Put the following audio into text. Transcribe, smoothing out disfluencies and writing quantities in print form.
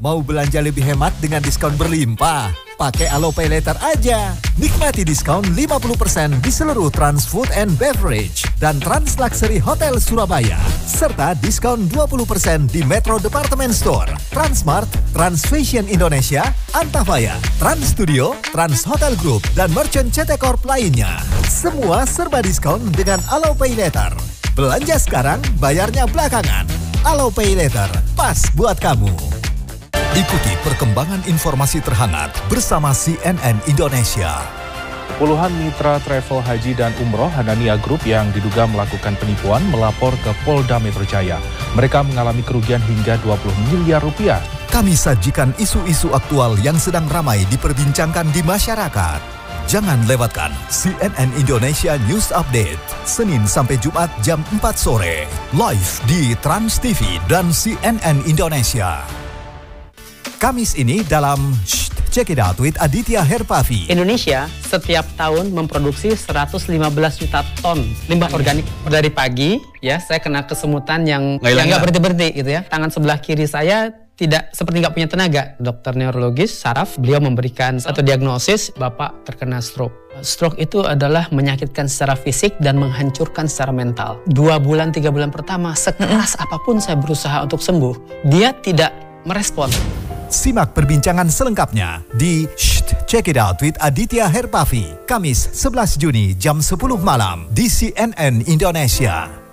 Mau belanja lebih hemat dengan diskon berlimpah? Pakai Alo Pay Later aja. Nikmati diskon 50% di seluruh Trans Food and Beverage dan Trans Luxury Hotel Surabaya. Serta diskon 20% di Metro Department Store, Transmart, Trans Fashion Indonesia, Antafaya, Trans Studio, Trans Hotel Group, dan merchant CT Corp lainnya. Semua serba diskon dengan Alo Pay Later. Belanja sekarang, bayarnya belakangan. Alo Pay Later, pas buat kamu. Ikuti perkembangan informasi terhangat bersama CNN Indonesia. Puluhan mitra travel haji dan umroh Hanania Group yang diduga melakukan penipuan melapor ke Polda Metro Jaya. Mereka mengalami kerugian hingga 20 miliar rupiah. Kami sajikan isu-isu aktual yang sedang ramai diperbincangkan di masyarakat. Jangan lewatkan CNN Indonesia News Update, Senin sampai Jumat jam 4 sore. Live di Trans TV dan CNN Indonesia. Kamis ini dalam Check It Out with Aditya Herpavi. Indonesia setiap tahun memproduksi 115 juta ton limbah organik. Dari pagi ya saya kena kesemutan yang nggak berhenti-berhenti gitu ya. Tangan sebelah kiri saya seperti nggak punya tenaga. Dokter neurologis saraf, beliau memberikan satu diagnosis, Bapak terkena stroke. Stroke itu adalah menyakitkan secara fisik dan menghancurkan secara mental. 2 bulan, 3 bulan pertama, sekeras apapun saya berusaha untuk sembuh, dia tidak merespon. Simak perbincangan selengkapnya di Check It Out with Aditya Herpavi, Kamis 11 Juni jam 10 malam di CNN Indonesia.